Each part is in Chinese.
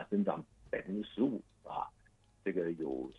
增长15%啊，这个有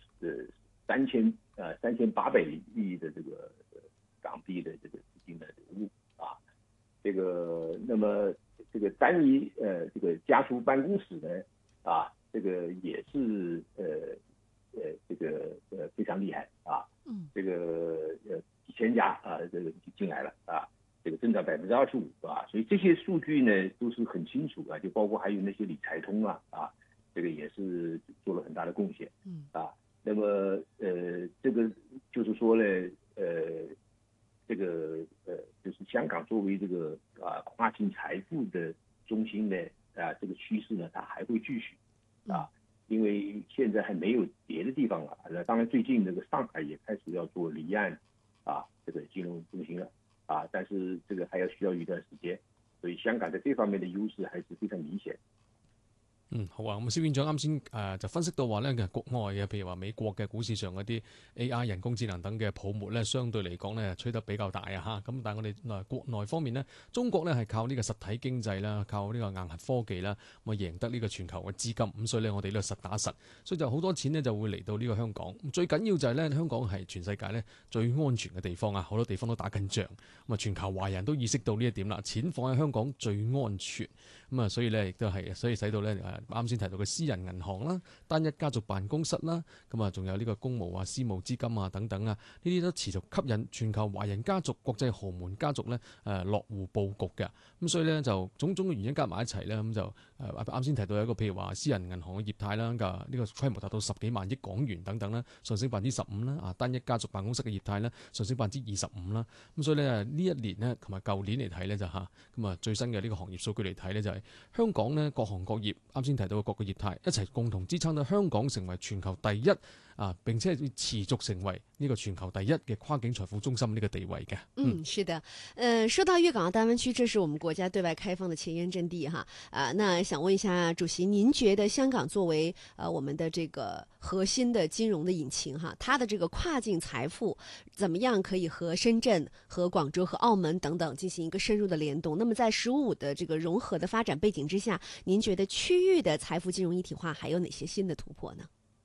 3800亿的这个港币的这个资金的流入啊，这个那么这个单一这个家族办公室呢啊，这个也是这个非常厉害啊，这个几千家啊这个进来了啊。这个增长25%啊，所以这些数据呢都是很清楚啊，就包括还有那些理财通啊，这个也是做了很大的贡献，那么这个就是说呢，这个就是香港作为这个跨境财富的中心呢，这个趋势呢它还会继续因为现在还没有别的地方了，当然最近这个上海也开始要做离岸这个金融中心了。但是这个还需要一段時間，所以香港在這方面的優勢還是非常明顯。 好啊。咁蕭院長啱先就分析到話咧，其實國外嘅譬如話美國嘅股市上嗰啲 AI 人工智能等嘅泡沫咧，相對嚟講咧吹得比較大啊嚇。咁但係我哋國內方面咧，中國咧係靠呢個實體經濟啦，靠呢個硬核科技啦，咁贏得呢個全球嘅資金。咁所以咧，我哋呢個實打實，所以就好多錢咧就會嚟到呢個香港。最緊要就係咧，香港係全世界咧最安全嘅地方啊！好多地方都打緊仗，咁全球華人都意識到呢一點啦，錢放喺香港最安全。咁所以咧亦都係，所以使到咧啱先提到嘅私人銀行啦、單一家族辦公室啦，咁仲有呢個公募私募資金等等呢啲都持續吸引全球華人家族、國際豪門家族咧落戶佈局嘅。咁所以咧就種種嘅原因加埋一齊咧，咁就啱先提到有一個譬如話私人銀行嘅業態啦，呢個規模達到10幾萬億港元等等啦，上升15%啦，單一家族辦公室嘅業態咧上升25%啦。咁所以咧呢一年呢，同埋舊年嚟睇咧就咁最新嘅呢個行業數據嚟睇咧就係香港呢各行各業啱先提到嘅各個業態一齊共同支撐到香港成為全球第一並且持續成為呢個全球第一嘅跨境財富中心呢個地位嘅。 是的，說到粵港澳大灣區，這是我們國家對外開放的前沿陣地那想問一下主席，您覺得香港作為我們的這個核心的金融的引擎它的這個跨境財富怎麼樣可以和深圳、和廣州、和澳門等等進行一個深入的聯動？那麼在15的這個融合的發展背景之下，您覺得區域的財富金融一體化還有哪些新的突破呢？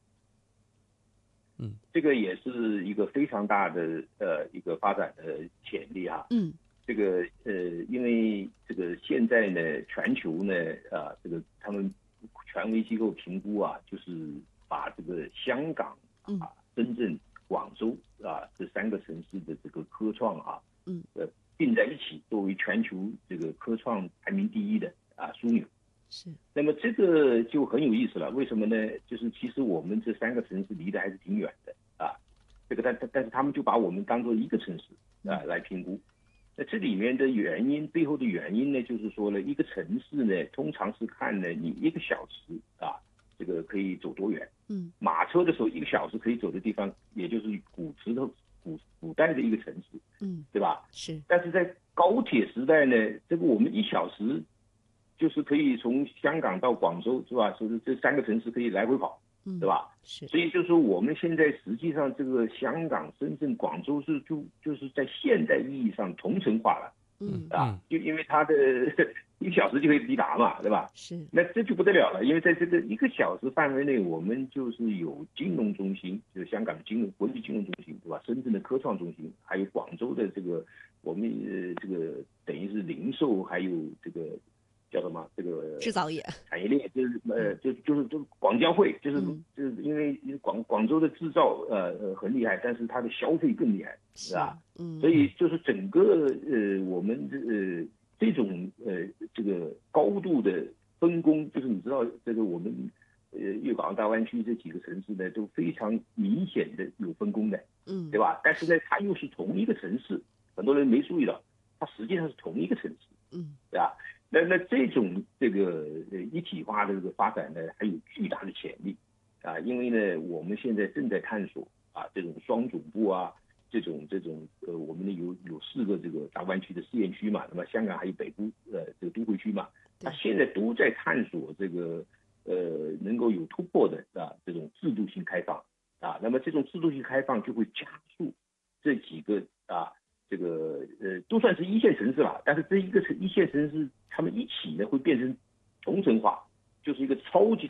這個也是一個非常大的一個發展的潛力這個因為這個現在呢全球呢這個他們權威機構評估就是把這個香港深圳、廣州這3個城市的這個科創併在一起，作為全球這個科創排名第一的樞紐。 是， 那麼這個就很有意思了。為什麼呢？就是其實我們這3個城市離得還是挺遠的這個但是他們就把我們當做一個城市來評估。那這裡面的原因，背後的原因呢，就是說呢，一個城市呢，通常是看呢你1個小時這個可以走多遠。馬車的時候1個小時可以走的地方，也就是古代的一個城市，對吧？ 是。 但是在高鐵時代呢，這個我們1小時就是可以從香港到廣州，是吧？所以這3個城市可以來回跑，對吧？ 是。 所以就是說我們現在實際上這個香港、深圳、廣州就是在現代意義上同城化了，就因為它的1個小時就可以抵達嘛，對吧？ 是。 那這就不得了了，因為在這個1個小時範圍內，我們就是有金融中心，就是香港的國際金融中心，對吧？深圳的科創中心，還有廣州的這個我們這個等於是零售，還有這個叫什麼？這個製造業產業鏈就是廣交會，就是因為廣州的製造很厲害，但是它的消費更厲害，是吧？所以就是整個我們這種這個高度的分工，就是你知道這個我們粵港澳大灣區這幾個城市呢，都非常明顯的有分工的，對吧？但是呢，它又是同一個城市，很多人沒注意到，它實際上是同一個城市，對吧？那這種這個一體化的這個發展呢，還有巨大的潛力因為呢，我們現在正在探索這種雙總部這種我們有4個這個大灣區的試驗區嘛，那麼香港還有北部這個都會區嘛，它現在都在探索這個能夠有突破的這種制度性開放那麼這種制度性開放就會加速這幾個這個都算是一線城市了，但是這一個一線城市他們一起呢會變成同城化，就是一個超級